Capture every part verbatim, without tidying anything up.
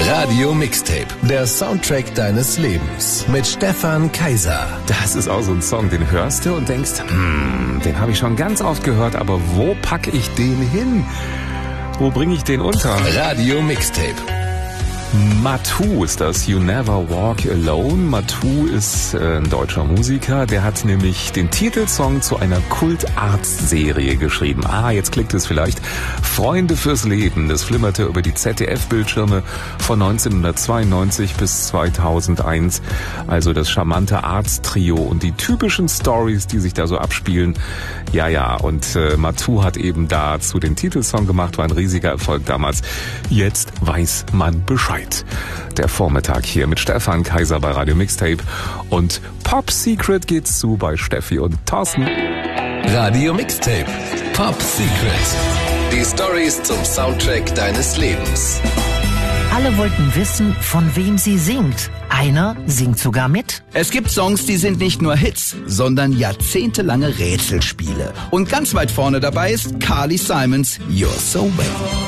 Radio Mixtape, der Soundtrack deines Lebens mit Stefan Kaiser. Das ist auch so ein Song, den hörst du und denkst, hm, den habe ich schon ganz oft gehört, aber wo packe ich den hin? Wo bringe ich den unter? Radio Mixtape. Matu ist das, You Never Walk Alone. Matu ist äh, ein deutscher Musiker, der hat nämlich den Titelsong zu einer Kult-Arzt-Serie geschrieben. Ah, jetzt klickt es vielleicht. Freunde fürs Leben. Das flimmerte über die Z D F-Bildschirme von neunzehnhundertzweiundneunzig bis zweitausendeins. Also das charmante Arzttrio und die typischen Stories, die sich da so abspielen. Ja, ja, und äh, Matu hat eben dazu den Titelsong gemacht, war ein riesiger Erfolg damals. Jetzt weiß man Bescheid. Der Vormittag hier mit Stefan Kaiser bei Radio Mixtape und Pop Secret geht's zu bei Steffi und Thorsten. Radio Mixtape, Pop Secret. Die Storys zum Soundtrack deines Lebens. Alle wollten wissen, von wem sie singt. Einer singt sogar mit. Es gibt Songs, die sind nicht nur Hits, sondern jahrzehntelange Rätselspiele. Und ganz weit vorne dabei ist Carly Simons You're So Vain.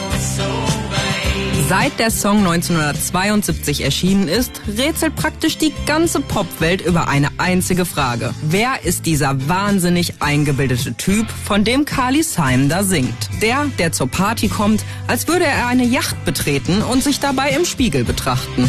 Seit der Song neunzehnhundertzweiundsiebzig erschienen ist, rätselt praktisch die ganze Popwelt über eine einzige Frage. Wer ist dieser wahnsinnig eingebildete Typ, von dem Carly Simon da singt? Der, der zur Party kommt, als würde er eine Yacht betreten und sich dabei im Spiegel betrachten.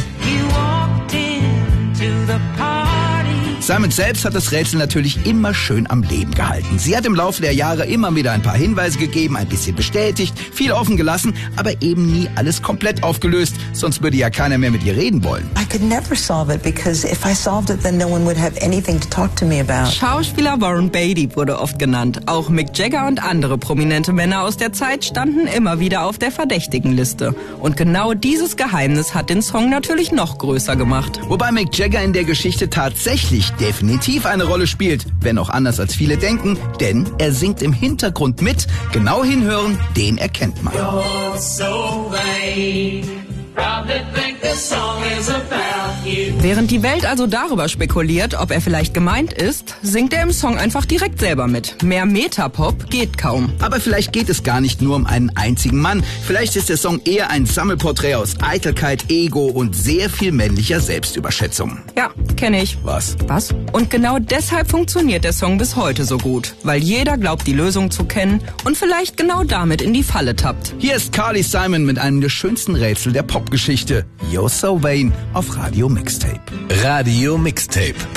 Simon selbst hat das Rätsel natürlich immer schön am Leben gehalten. Sie hat im Laufe der Jahre immer wieder ein paar Hinweise gegeben, ein bisschen bestätigt, viel offen gelassen, aber eben nie alles komplett aufgelöst, sonst würde ja keiner mehr mit ihr reden wollen. I could never solve it because if I solved it then no one would have anything to talk to me about. Schauspieler Warren Beatty wurde oft genannt. Auch Mick Jagger und andere prominente Männer aus der Zeit standen immer wieder auf der Verdächtigenliste. Und genau dieses Geheimnis hat den Song natürlich noch größer gemacht. Wobei Mick Jagger in der Geschichte tatsächlich definitiv eine Rolle spielt, wenn auch anders als viele denken, denn er singt im Hintergrund mit. Genau hinhören, den erkennt man. You're so vain. Probably think this song is about you. Während die Welt also darüber spekuliert, ob er vielleicht gemeint ist, singt er im Song einfach direkt selber mit. Mehr Metapop geht kaum. Aber vielleicht geht es gar nicht nur um einen einzigen Mann. Vielleicht ist der Song eher ein Sammelporträt aus Eitelkeit, Ego und sehr viel männlicher Selbstüberschätzung. Ja, kenne ich. Was? Was? Und genau deshalb funktioniert der Song bis heute so gut. Weil jeder glaubt, die Lösung zu kennen und vielleicht genau damit in die Falle tappt. Hier ist Carly Simon mit einem der schönsten Rätsel der Popgeschichte. You're So Vain auf Radio Mixtape. Radio Mixtape.